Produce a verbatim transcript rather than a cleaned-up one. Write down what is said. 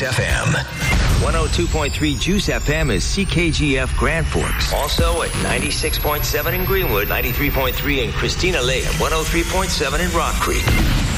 F M. one oh two point three Juice F M is C K G F Grand Forks. Also at ninety-six point seven in Greenwood, ninety-three point three in Christina Lake, and one oh three point seven in Rock Creek.